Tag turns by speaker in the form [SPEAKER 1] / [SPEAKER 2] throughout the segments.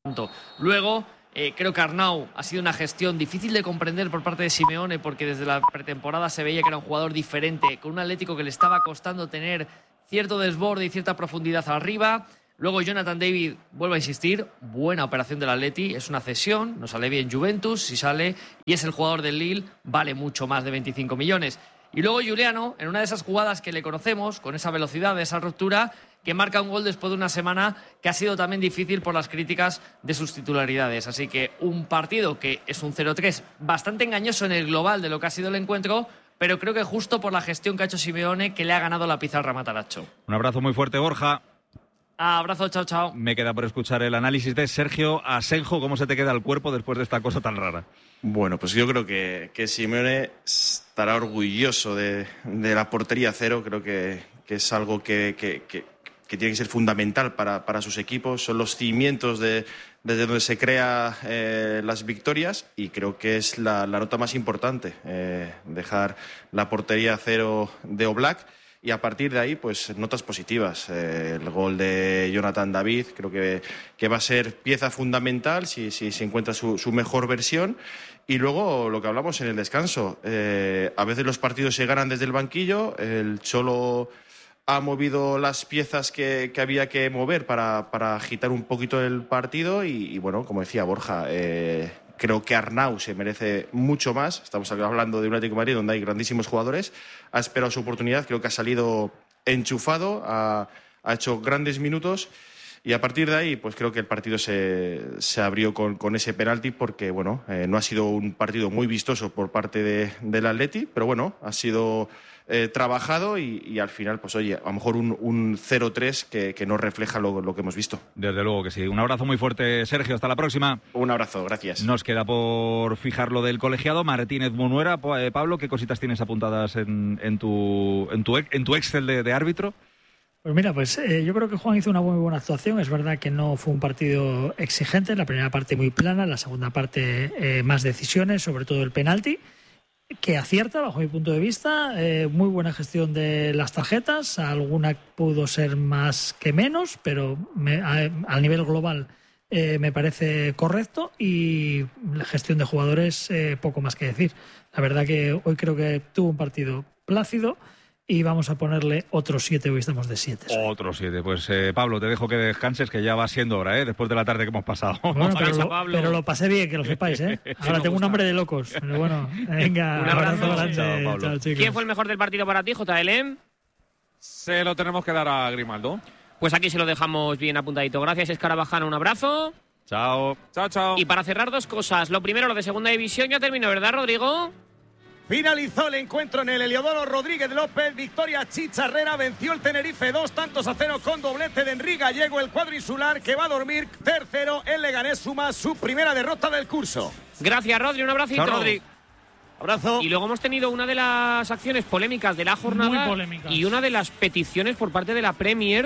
[SPEAKER 1] Luego, creo que Arnau ha sido una gestión difícil de comprender por parte de Simeone, porque desde la pretemporada se veía que era un jugador diferente, con un Atlético que le estaba costando tener cierto desborde y cierta profundidad arriba. Luego Jonathan David, vuelvo a insistir, buena operación del Atleti, es una cesión, no sale bien Juventus, si sale y es el jugador del Lille, vale mucho más de 25 millones. Y luego Giuliano, en una de esas jugadas que le conocemos, con esa velocidad, esa ruptura, que marca un gol después de una semana que ha sido también difícil por las críticas de sus titularidades. Así que un partido que es un 0-3 bastante engañoso en el global de lo que ha sido el encuentro, pero creo que justo por la gestión que ha hecho Simeone, que le ha ganado la pizarra a Matarazzo.
[SPEAKER 2] Un abrazo muy fuerte, Borja.
[SPEAKER 1] Abrazo, chao, chao.
[SPEAKER 2] Me queda por escuchar el análisis de Sergio Asenjo. ¿Cómo se te queda el cuerpo después de esta cosa tan rara?
[SPEAKER 3] Bueno, pues yo creo que Simeone estará orgulloso de la portería cero. Creo que es algo que tiene que ser fundamental para sus equipos. Son los cimientos desde donde se crean las victorias, y creo que es la nota más importante, dejar la portería cero de Oblak. Y a partir de ahí, pues notas positivas. El gol de Jonathan David creo que va a ser pieza fundamental si encuentra su mejor versión. Y luego lo que hablamos en el descanso. A veces los partidos se ganan desde el banquillo. El Cholo ha movido las piezas que había que mover para agitar un poquito el partido. Y bueno, como decía Borja, creo que Arnau se merece mucho más. Estamos hablando de un Atlético de Madrid donde hay grandísimos jugadores. Ha esperado su oportunidad, creo que ha salido enchufado, ha hecho grandes minutos. Y a partir de ahí, pues creo que el partido se abrió con ese penalti, porque bueno, no ha sido un partido muy vistoso por parte del Atleti, pero bueno, ha sido trabajado y al final, pues oye, a lo mejor un 0-3 que no refleja lo que hemos visto.
[SPEAKER 2] Desde luego que sí. Un abrazo muy fuerte, Sergio. Hasta la próxima.
[SPEAKER 3] Un abrazo, gracias.
[SPEAKER 2] Nos queda por fijar lo del colegiado. Martínez Munuera. Pablo, ¿qué cositas tienes apuntadas en tu Excel de árbitro?
[SPEAKER 4] Pues mira, yo creo que Juan hizo una muy buena actuación. Es verdad que no fue un partido exigente. La primera parte muy plana, la segunda parte más decisiones, sobre todo el penalti, que acierta bajo mi punto de vista. Muy buena gestión de las tarjetas. Alguna pudo ser más que menos, pero al nivel global me parece correcto. Y la gestión de jugadores, poco más que decir. La verdad que hoy creo que tuvo un partido plácido. Y vamos a ponerle otros 7, hoy estamos de 7.
[SPEAKER 2] Otros 7. Pues Pablo, te dejo que descanses, que ya va siendo hora, después de la tarde que hemos pasado.
[SPEAKER 4] Bueno, pero lo pasé bien, que lo sepáis, Ahora tengo un hambre de locos. Pero bueno, venga,
[SPEAKER 5] un abrazo
[SPEAKER 4] grande.
[SPEAKER 2] Chao,
[SPEAKER 4] chicos.
[SPEAKER 5] ¿Quién fue el mejor del partido para ti, JLM?
[SPEAKER 6] Se lo tenemos que dar a Grimaldo.
[SPEAKER 5] Pues aquí se lo dejamos bien apuntadito. Gracias, Escarabajano, un abrazo.
[SPEAKER 2] Chao.
[SPEAKER 6] Chao, chao.
[SPEAKER 5] Y para cerrar, dos cosas. Lo primero, lo de segunda división ya terminó, ¿verdad, Rodrigo?
[SPEAKER 7] Finalizó el encuentro en el Heliodoro Rodríguez López. Victoria Chicharrera, venció el Tenerife 2-0 con doblete de Enrique Gallego, el cuadrinsular que va a dormir tercero. El Leganés suma su primera derrota del curso.
[SPEAKER 5] Gracias, Rodri, un abracito.
[SPEAKER 2] Chao, Rodri.
[SPEAKER 7] Abrazo.
[SPEAKER 5] Y luego hemos tenido una de las acciones polémicas de la jornada.
[SPEAKER 8] Muy polémicas.
[SPEAKER 5] Y una de las peticiones por parte de la Premier.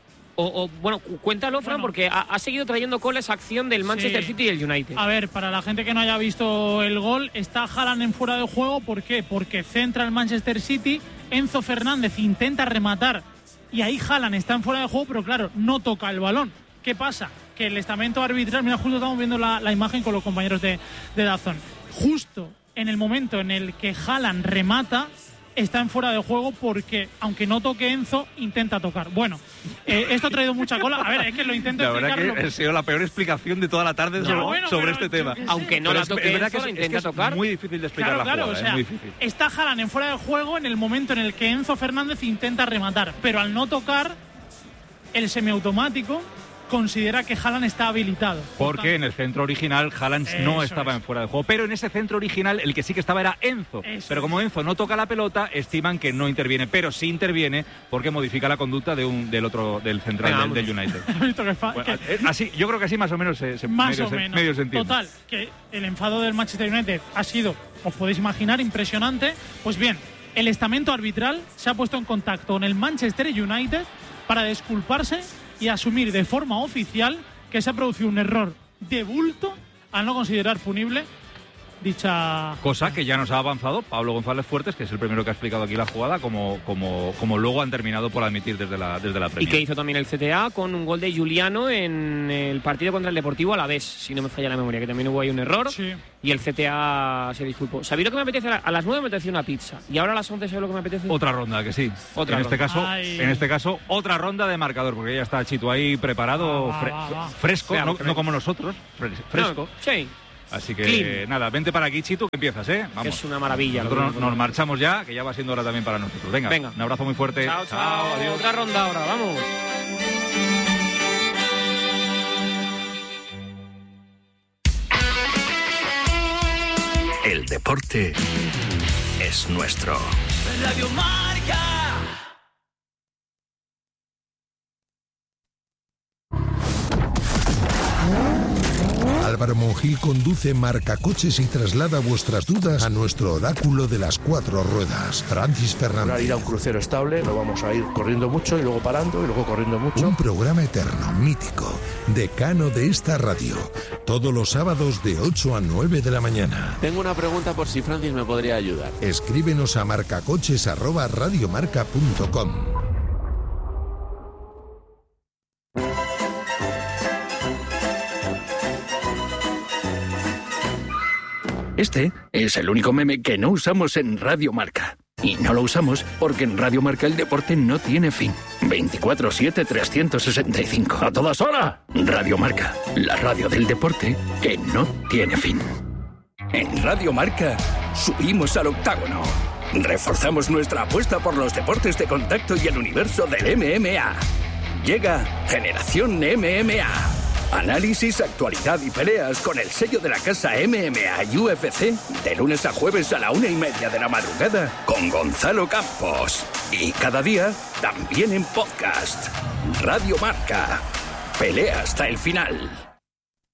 [SPEAKER 5] Bueno, cuéntalo, Fran, porque ha seguido trayendo cola esa acción del Manchester City y el United.
[SPEAKER 8] A ver, para la gente que no haya visto el gol, está Haaland en fuera de juego. ¿Por qué? Porque centra el Manchester City, Enzo Fernández intenta rematar y ahí Haaland está en fuera de juego, pero claro, no toca el balón. ¿Qué pasa? Que el estamento arbitral, mira, justo estamos viendo la imagen con los compañeros de DAZN. Justo en el momento en el que Haaland remata, está en fuera de juego porque, aunque no toque Enzo, intenta tocar. Bueno, esto ha traído mucha cola. A ver, es que lo intento explicar.
[SPEAKER 2] La verdad que ha sido la peor explicación de toda la tarde sobre este tema.
[SPEAKER 5] Aunque no la toque Enzo, intenta tocar.
[SPEAKER 2] Es muy difícil de explicar la jugada,
[SPEAKER 8] o sea,
[SPEAKER 2] es muy difícil.
[SPEAKER 8] Está Haaland en fuera de juego en el momento en el que Enzo Fernández intenta rematar, pero al no tocar, el semiautomático considera que Haaland está habilitado.
[SPEAKER 2] Porque en el centro original Haaland no estaba en fuera de juego, pero en ese centro original el que sí que estaba era Enzo. Pero como Enzo no toca la pelota, estiman que no interviene, pero sí interviene porque modifica la conducta del central del United. Así, yo creo que así más o menos medio se entiende.
[SPEAKER 8] Total, que el enfado del Manchester United ha sido, os podéis imaginar, impresionante. Pues bien, el estamento arbitral se ha puesto en contacto con el Manchester United para disculparse y asumir de forma oficial que se ha producido un error de bulto al no considerar punible dicha...
[SPEAKER 2] Cosa que ya nos ha avanzado Pablo González Fuertes, que es el primero que ha explicado aquí la jugada, como luego han terminado por admitir desde la Premier.
[SPEAKER 5] Y que hizo también el CTA con un gol de Juliano en el partido contra el Deportivo Alavés, si no me falla la memoria, que también hubo ahí un error.
[SPEAKER 8] Sí.
[SPEAKER 5] Y el CTA se disculpó. ¿Sabéis lo que me apetece? A las 9 me apetecía una pizza. Y ahora a las 11, ¿sabéis lo que me apetece?
[SPEAKER 2] Otra ronda, que sí.
[SPEAKER 5] Otra
[SPEAKER 2] en este caso, otra ronda de marcador, porque ya está Chito ahí preparado, fresco, no como nosotros, fresco.
[SPEAKER 5] No, sí.
[SPEAKER 2] Así que
[SPEAKER 5] Clean.
[SPEAKER 2] nada, vente para aquí, Chito, que empiezas, ¿eh? Vamos.
[SPEAKER 5] Es una maravilla.
[SPEAKER 2] Nosotros nos marchamos ya, que ya va siendo hora también para nosotros. Venga, un abrazo muy fuerte.
[SPEAKER 5] Chao,
[SPEAKER 2] adiós.
[SPEAKER 5] Otra ronda ahora, vamos.
[SPEAKER 9] El deporte es nuestro.
[SPEAKER 10] Radio Marca.
[SPEAKER 11] Álvaro Monjil conduce Marcacoches y traslada vuestras dudas a nuestro oráculo de las 4 ruedas, Francis Fernández.
[SPEAKER 12] Para ir a un crucero estable, no vamos a ir corriendo mucho y luego parando y luego corriendo mucho.
[SPEAKER 11] Un programa eterno, mítico, decano de esta radio, todos los sábados de 8 a 9 de la mañana.
[SPEAKER 13] Tengo una pregunta por si Francis me podría ayudar.
[SPEAKER 11] Escríbenos a marcacoches@radiomarca.com.
[SPEAKER 9] Este es el único meme que no usamos en Radio Marca. Y no lo usamos porque en Radio Marca el deporte no tiene fin. 24/7, 365. ¡A todas horas! Radio Marca, la radio del deporte que no tiene fin. En Radio Marca subimos al octágono. Reforzamos nuestra apuesta por los deportes de contacto y el universo del MMA. Llega Generación MMA. Análisis, actualidad y peleas con el sello de la casa MMA y UFC de lunes a jueves a la 1:30 de la madrugada con Gonzalo Campos. Y cada día también en podcast. Radio Marca. Pelea hasta el final.